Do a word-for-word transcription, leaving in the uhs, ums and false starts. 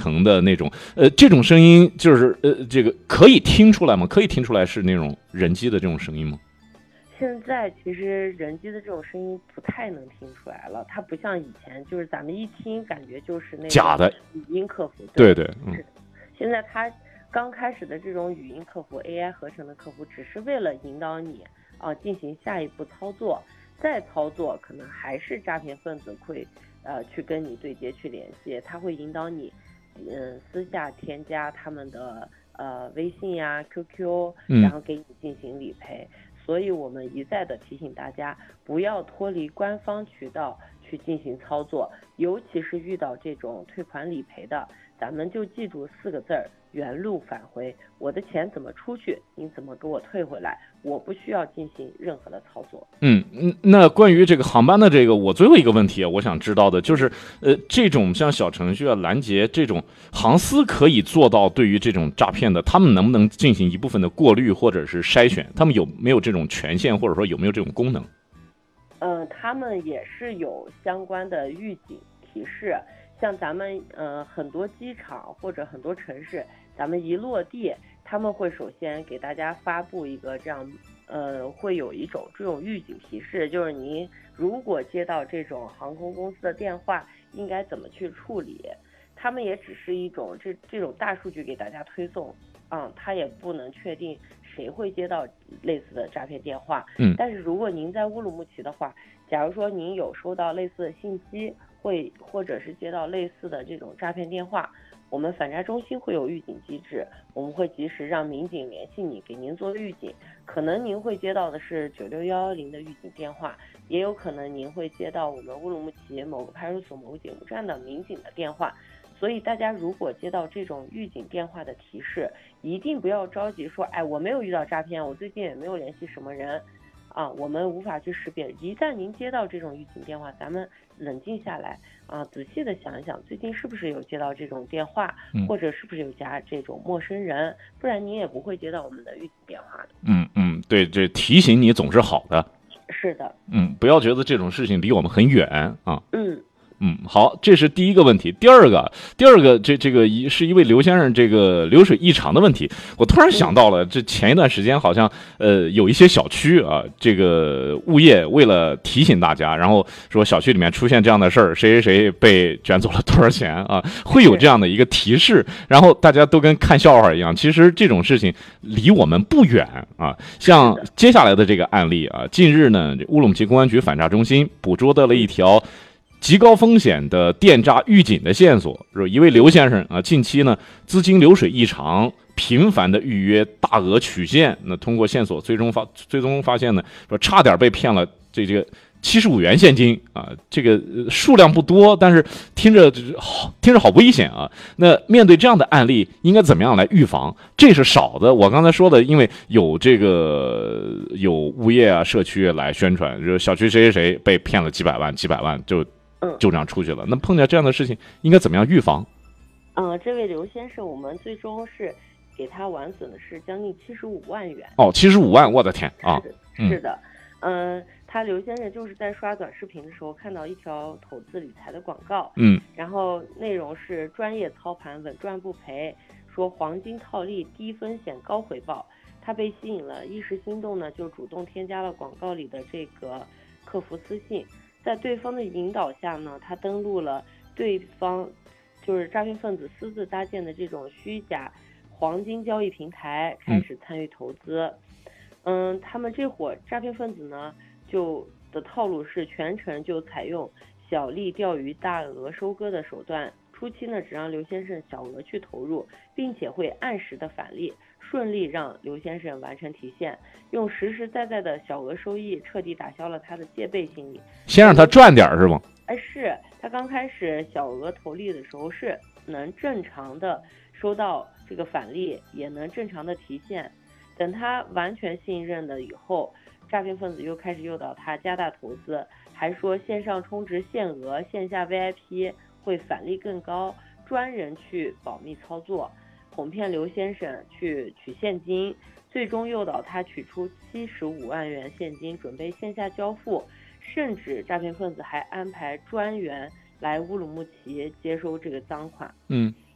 腾的那种，呃，这种声音就是呃，这个可以听出来吗？可以听出来是那种人机的这种声音吗？ 现在其实人机的这种声音不太能听出来了，它不像以前，就是咱们一听感觉就是那种假的语音客服。 对对，嗯， 是的。现在它刚开始的这种语音客服 A I 合成的客服，只是为了引导你啊、呃、进行下一步操作，再操作可能还是诈骗分子会呃去跟你对接去联系，他会引导你嗯私下添加他们的呃微信呀、Q Q， 然后给你进行理赔。嗯，所以我们一再的提醒大家不要脱离官方渠道去进行操作，尤其是遇到这种退款理赔的，咱们就记住四个字儿：原路返回。我的钱怎么出去，你怎么给我退回来，我不需要进行任何的操作。 嗯嗯，那关于这个航班的这个，我最后一个问题，我想知道的就是，呃，这种像小程序啊、拦截这种航司可以做到对于这种诈骗的，他们能不能进行一部分的过滤或者是筛选？他们有没有这种权限，或者说有没有这种功能？ 嗯、呃，他们也是有相关的预警提示，像咱们呃很多机场或者很多城市，咱们一落地，他们会首先给大家发布一个这样，呃，会有一种这种预警提示，就是您如果接到这种航空公司的电话，应该怎么去处理。他们也只是一种这这种大数据给大家推送，嗯，他也不能确定谁会接到类似的诈骗电话。 嗯， 但是如果您在乌鲁木齐的话，假如说您有收到类似的信息，会或者是接到类似的这种诈骗电话，我们反诈中心会有预警机制，我们会及时让民警联系你，给您做预警。可能您会接到的是九六一一零的预警电话，也有可能您会接到我们乌鲁木齐某个派出所某个警务站的民警的电话。所以大家如果接到这种预警电话的提示，一定不要着急说，哎，我没有遇到诈骗，我最近也没有联系什么人啊，我们无法去识别。一旦您接到这种预警电话，咱们冷静下来啊，仔细的想一想，最近是不是有接到这种电话，或者是不是有加这种陌生人，不然您也不会接到我们的预警电话的。 嗯嗯，对，这提醒你总是好的。 是的。 嗯，不要觉得这种事情离我们很远啊。 嗯。 嗯，好，这是第一个问题。第二个，第二个，这这个一是一位刘先生这个流水异常的问题。我突然想到了，这前一段时间好像呃有一些小区啊，这个物业为了提醒大家，然后说小区里面出现这样的事儿，谁谁谁被卷走了多少钱啊，会有这样的一个提示，然后大家都跟看笑话一样。其实这种事情离我们不远啊。像接下来的这个案例啊，近日呢，乌鲁木齐公安局反诈中心捕捉到了一条极高风险的电诈预警的线索，说一位刘先生啊，近期呢资金流水异常，频繁的预约大额取现，那通过线索最终发最终发现呢，说差点被骗了这这个七十五元现金啊，这个数量不多，但是听着好听着好危险啊。那面对这样的案例，应该怎么样来预防？这是少的。我刚才说的，因为有这个有物业啊、社区来宣传，说小区谁谁谁被骗了几百万、几百万就。就这样出去了。那碰见这样的事情，应该怎么样预防？ 嗯、呃，这位刘先生，我们最终是给他完损的是将近七十五万元。 哦，七十五万，我的天啊！ 是的，嗯、呃，他刘先生就是在刷短视频的时候看到一条投资理财的广告， 嗯， 然后内容是专业操盘，稳赚不赔，说黄金套利，低风险高回报。他被吸引了，一时心动呢，就主动添加了广告里的这个客服私信。在对方的引导下呢，他登录了对方就是诈骗分子私自搭建的这种虚假黄金交易平台，开始参与投资。嗯，他们这伙诈骗分子呢，就的套路是全程就采用小利钓鱼、大额收割的手段。初期呢，只让刘先生小额去投入，并且会按时的返利，顺利让刘先生完成提现，用实实在在的小额收益彻底打消了他的戒备心理。 先让他赚点是吗？ 哎，是他刚开始小额投利的时候是能正常的收到这个返利，也能正常的提现。等他完全信任了以后，诈骗分子又开始诱导他加大投资，还说线上充值限额，线下 V I P 会返利更高，专人去保密操作，哄骗刘先生去取现金，最终诱导他取出七十五万元现金，准备线下交付，甚至诈骗分子还安排专员来乌鲁木齐接收这个赃款。 嗯，